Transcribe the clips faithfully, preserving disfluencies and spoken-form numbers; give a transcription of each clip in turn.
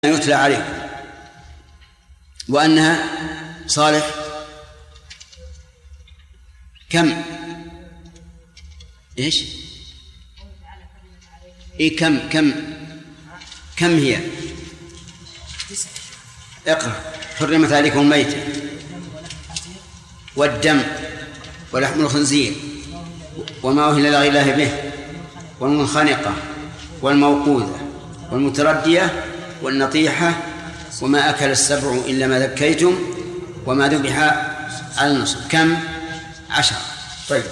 يتلى عليكم وأنها صالح كم إيش إيه كم كم كم هي اقرأ حرمت عليكم الميتة والدم ولحم الخنزير وما أهل لغير الله به والمنخنقة والموقوذة والمتردية والنطيحة وما أكل السبع إلا ما ذكيتم وما ذبح على النصب. كم؟ عشر. طيب،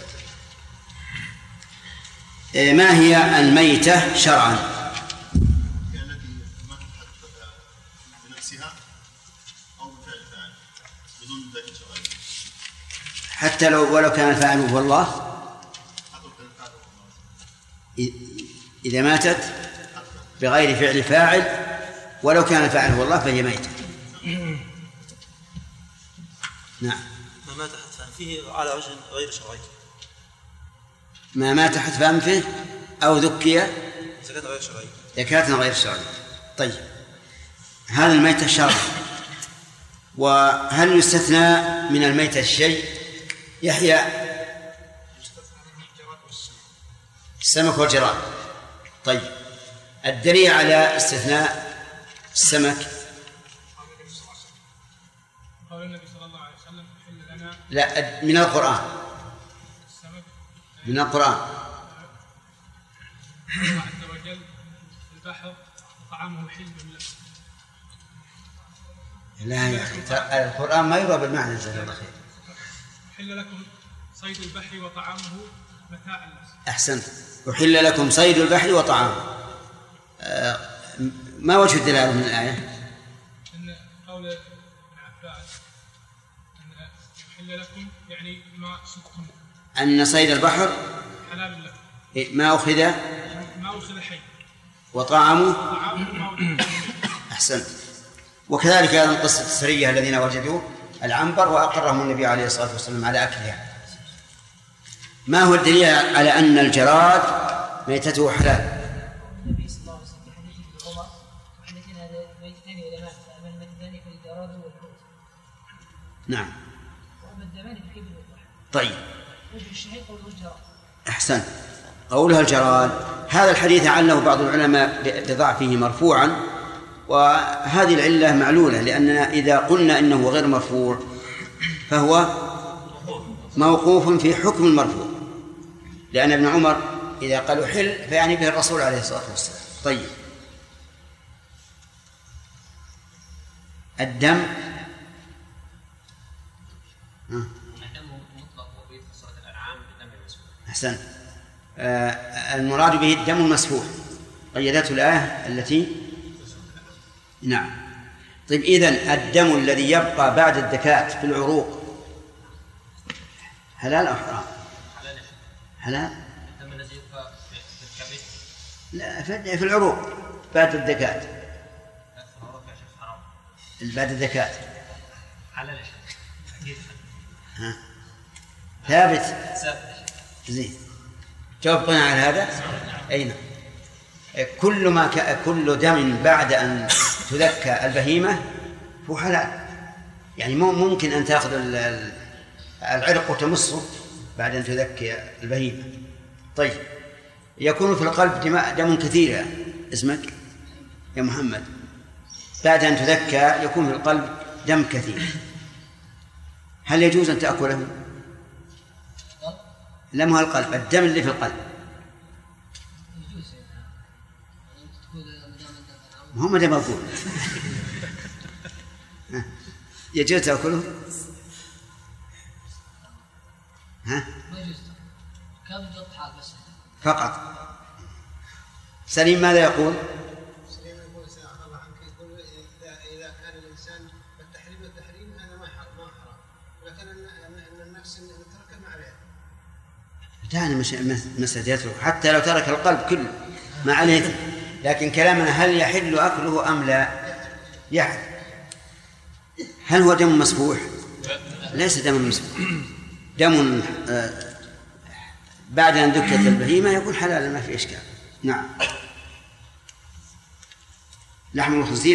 ما هي الميتة شرعا؟ التي ما تتحدث بنفسها أو بفعل فاعل بدون ذلك شرعي، حتى لو ولو كان الفاعل هو الله. إذا ماتت بغير فعل فاعل ولو كان الفاعل هو الله فهي ميتة. نعم. ما مات حتف أنفه على وجه غير شرعي. ما مات حتف أنفه أو ذكي زكاة غير شرعي. زكاة غير شرعي. طيب، هذا الميتة الشرعي. وهل يستثنى من الميتة الشيء؟ يحيى السمك والجراد. طيب، الدليل على استثناء السمك قول النبي صلى الله عليه وسلم حل لنا. لا، من القرآن. السمك من القرآن. الله عز وجل البحر وطعامه حل لكم. لا يا أخي، القرآن ما يروى بالمعنى جزاك الله خير. حل لكم صيد البحر وطعامه متاع لكم. أحسنت. أحل لكم صيد البحر وطعامه. آه ما وجه الدلالة من الآية؟ أن قول ابن عباس أن أحل لكم يعني ما صدتم. أن صيد البحر حلال لكم. ما أخذ ما أخذ حي وطعامه. طعامه ما أحسنت. وكذلك أيضا قصة السرية الذين وجدوا العنبر وأقرهم النبي عليه الصلاة والسلام على أكلها. ما هو الدليل على أن الجراد ميتته حلال؟ النبي صلى الله عليه وسلم في حديث ابن عمر وحديثين هذا ميتتين إذا مات فأما الميتتان فالجراد والحوت. نعم. وأما الدمان فحيد الوضح. طيب. وجه الشهيد قوله الجراد. أحسن. قولها الجراد. هذا الحديث عله بعض العلماء بضعفه مرفوعا، وهذه العلة معلولة، لأننا إذا قلنا إنه غير مرفوع فهو موقوف في حكم المرفوع، لأن ابن عمر إذا قالوا حل فيعني به الرسول عليه الصلاة والسلام. طيب، الدم الدم مطلق وفي سورة الأنعام بالدم المسفوح. أحسن. آه المراد به الدم المسفوح، قيدته الآية التي نعم. طيب، إذن الدم الذي يبقى بعد الذكاة في العروق حلال أو حرام؟ حلال. حلال. الدم الذي يبقى في الكبد لا، في العروق بعد الذكاة. لا، في العروق يا شيخ حرام. بعد الذكاة حلال يا شيخ. أكيد ها. ثابت. ثابت يا شيخ. زين. جاوبنا على هذا. أين كل ما ك... كل دم بعد أن تذكى البهيمة هو حلال. يعني مو ممكن أن تأخذ ال... العرق وتمصه بعد أن تذكي البهيمة. طيب، يكون في القلب دماء دم كثيرة. اسمك يا محمد. بعد أن تذكى يكون في القلب دم كثير، هل يجوز أن تأكله؟ لم هو القلب، الدم اللي في القلب. هم دم أقول يجوز تأكله؟ ها؟ فقط. سليم ماذا يقول؟ سليم يقول سأخذ الله عنك، يقول إذا إذا كان الإنسان التحريم التحريم هذا ما حرام ما حرام، ولكن أن النفس أن ترك ما عليه. لا، مش مسألة يترك، حتى لو ترك القلب كله ما عليه. لكن كلامنا هل يحل أكله أم لا؟ يحل. هل هو دم مسفوح؟ ليس دم مسفوح. دم بعد أن ذكت البهيمة يكون حلالا، ما في إشكال. نعم. لحم الخنزير